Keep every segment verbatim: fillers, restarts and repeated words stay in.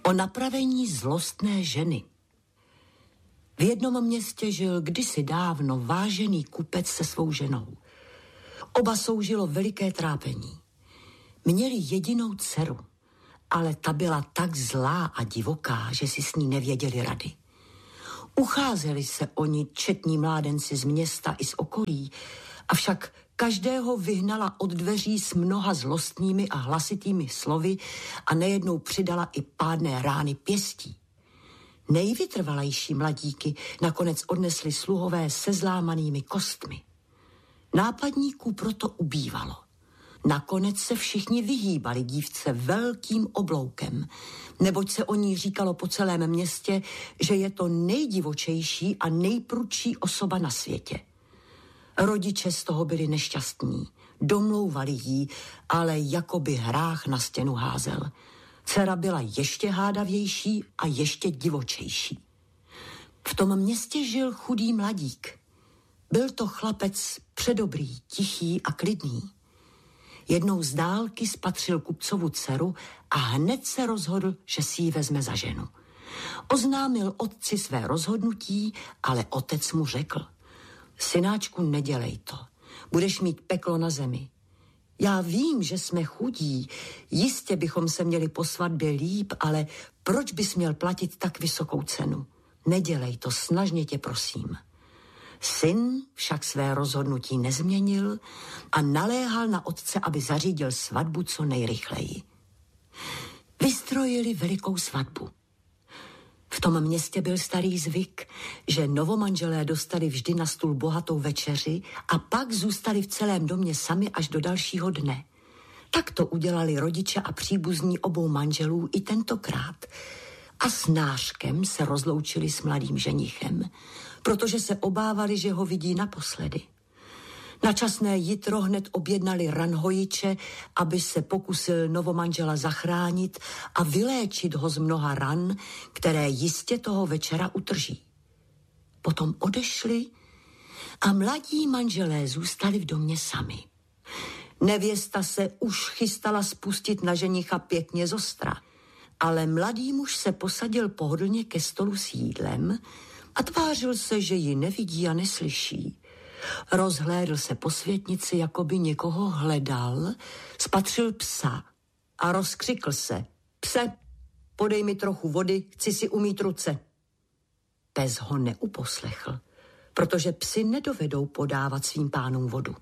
O napravení zlostné ženy. V jednom městě žil kdysi dávno vážený kupec se svou ženou. Oba soužilo veliké trápení. Měli jedinou dceru, ale ta byla tak zlá a divoká, že si s ní nevěděli rady. Ucházeli se o ní četní mládenci z města i z okolí, avšak každého vyhnala od dveří s mnoha zlostnými a hlasitými slovy a nejednou přidala i pádné rány pěstí. Nejvytrvalejší mladíky nakonec odnesli sluhové se zlámanými kostmi. Nápadníků proto ubývalo. Nakonec se všichni vyhýbali dívce velkým obloukem, neboť se o ní říkalo po celém městě, že je to nejdivočejší a nejprudší osoba na světě. Rodiče z toho byli nešťastní, domlouvali jí, ale jako by hrách na stěnu házel. Dcera byla ještě hádavější a ještě divočejší. V tom městě žil chudý mladík. Byl to chlapec předobrý, tichý a klidný. Jednou z dálky spatřil kupcovu dceru a hned se rozhodl, že si ji vezme za ženu. Oznámil otci své rozhodnutí, ale otec mu řekl: synáčku, nedělej to, budeš mít peklo na zemi. Já vím, že jsme chudí, jistě bychom se měli po svatbě líp, ale proč bys měl platit tak vysokou cenu? Nedělej to, snažně tě prosím. Syn však své rozhodnutí nezměnil a naléhal na otce, aby zařídil svatbu co nejrychleji. Vystrojili velikou svatbu. V tom městě byl starý zvyk, že novomanželé dostali vždy na stůl bohatou večeři a pak zůstali v celém domě sami až do dalšího dne. Tak to udělali rodiče a příbuzní obou manželů i tentokrát. A s nářkem se rozloučili s mladým ženichem, protože se obávali, že ho vidí naposledy. Na časné jitro hned objednali ranhojiče, aby se pokusil novomanžela zachránit a vyléčit ho z mnoha ran, které jistě toho večera utrží. Potom odešli a mladí manželé zůstali v domě sami. Nevěsta se už chystala spustit na ženicha pěkně zostra, ale mladý muž se posadil pohodlně ke stolu s jídlem a tvářil se, že ji nevidí a neslyší. Rozhlédl se po světnici, jako by někoho hledal, spatřil psa a rozkřikl se: pse, podej mi trochu vody, chci si umýt ruce. Pes ho neuposlechl, protože psi nedovedou podávat svým pánům vodu.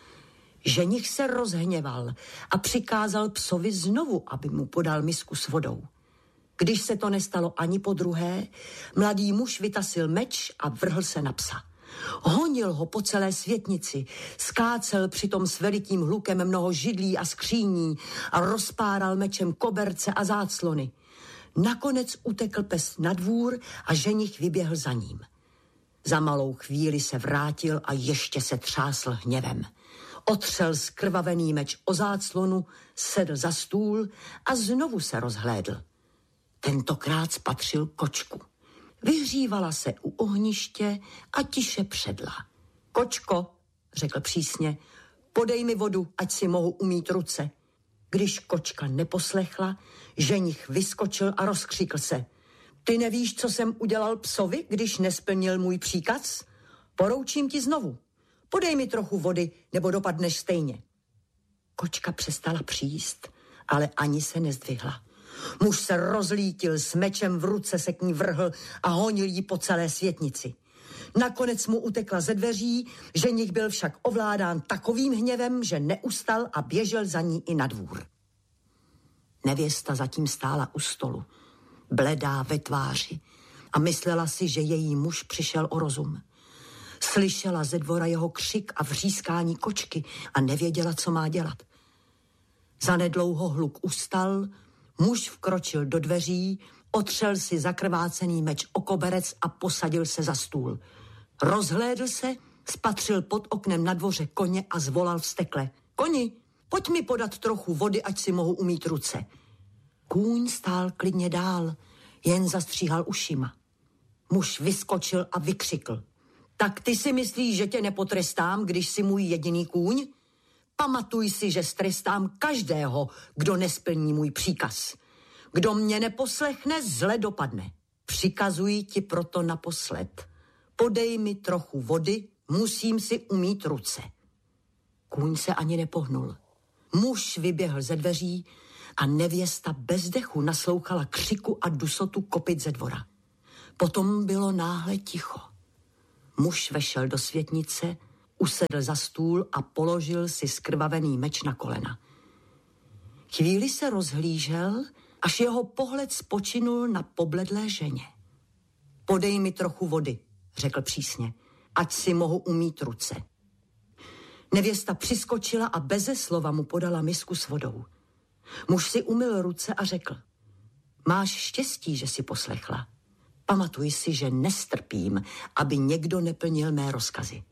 Ženich se rozhněval a přikázal psovi znovu, aby mu podal misku s vodou. Když se to nestalo ani po druhé, mladý muž vytasil meč a vrhl se na psa. Honil ho po celé světnici, skácel přitom s velikým hlukem mnoho židlí a skříní a rozpáral mečem koberce a záclony. Nakonec utekl pes na dvůr a ženich vyběhl za ním. Za malou chvíli se vrátil a ještě se třásl hněvem. Otřel skrvavený meč o záclonu, sedl za stůl a znovu se rozhlédl. Tentokrát spatřil kočku. Vyhřívala se u ohniště a tiše předla. Kočko, řekl přísně, podej mi vodu, ať si mohu umýt ruce. Když kočka neposlechla, ženich vyskočil a rozkřikl se: ty nevíš, co jsem udělal psovi, když nesplnil můj příkaz? Poroučím ti znovu. Podej mi trochu vody, nebo dopadneš stejně. Kočka přestala příst, ale ani se nezdvihla. Muž se rozlítil, s mečem v ruce se k ní vrhl a honil jí po celé světnici. Nakonec mu utekla ze dveří, ženich byl však ovládán takovým hněvem, že neustal a běžel za ní i na dvůr. Nevěsta zatím stála u stolu, bledá ve tváři, a myslela si, že její muž přišel o rozum. Slyšela ze dvora jeho křik a vřískání kočky a nevěděla, co má dělat. Zanedlouho hluk ustal, muž vkročil do dveří, otřel si zakrvácený meč o koberec a posadil se za stůl. Rozhlédl se, spatřil pod oknem na dvoře koně a zvolal vztekle: koni, pojď mi podat trochu vody, ať si mohu umýt ruce. Kůň stál klidně dál, jen zastříhal ušima. Muž vyskočil a vykřikl: tak ty si myslíš, že tě nepotrestám, když jsi můj jediný kůň? Pamatuj si, že strestám každého, kdo nesplní můj příkaz. Kdo mě neposlechne, zle dopadne. Přikazuji ti proto naposled. Podej mi trochu vody, musím si umýt ruce. Kůň se ani nepohnul. Muž vyběhl ze dveří a nevěsta bez dechu naslouchala křiku a dusotu kopyt ze dvora. Potom bylo náhle ticho. Muž vešel do světnice, usedl za stůl a položil si skrvavený meč na kolena. Chvíli se rozhlížel, až jeho pohled spočinul na pobledlé ženě. Podej mi trochu vody, řekl přísně, ať si mohu umýt ruce. Nevěsta přiskočila a beze slova mu podala misku s vodou. Muž si umyl ruce a řekl, máš štěstí, že si poslechla. Pamatuj si, že nestrpím, aby někdo neplnil mé rozkazy.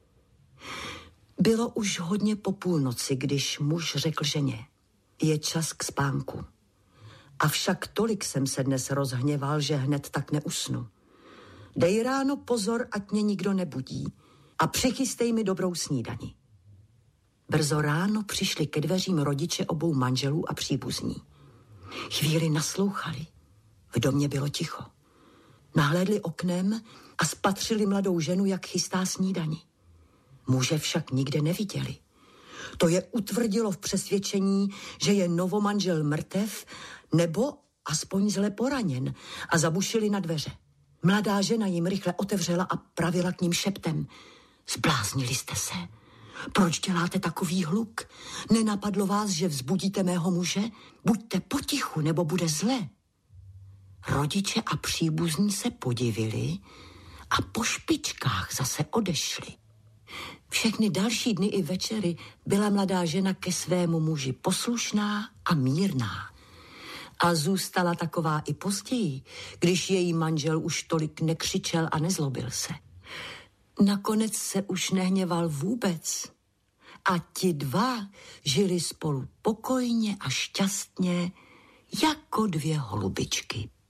Bylo už hodně po půlnoci, když muž řekl ženě, je čas k spánku. Avšak tolik jsem se dnes rozhněval, že hned tak neusnu. Dej ráno pozor, ať mě nikdo nebudí a přichystej mi dobrou snídani. Brzo ráno přišli ke dveřím rodiče obou manželů a příbuzní. Chvíli naslouchali. V domě bylo ticho. Nahlédli oknem a spatřili mladou ženu, jak chystá snídani. Muže však nikde neviděli. To je utvrdilo v přesvědčení, že je novomanžel mrtev nebo aspoň zle poraněn, a zabušili na dveře. Mladá žena jim rychle otevřela a pravila k ním šeptem. Zbláznili jste se? Proč děláte takový hluk? Nenapadlo vás, že vzbudíte mého muže? Buďte potichu, nebo bude zle. Rodiče a příbuzní se podivili a po špičkách zase odešli. Všechny další dny i večery byla mladá žena ke svému muži poslušná a mírná. A zůstala taková i později, když její manžel už tolik nekřičel a nezlobil se. Nakonec se už nehněval vůbec a ti dva žili spolu pokojně a šťastně jako dvě holubičky.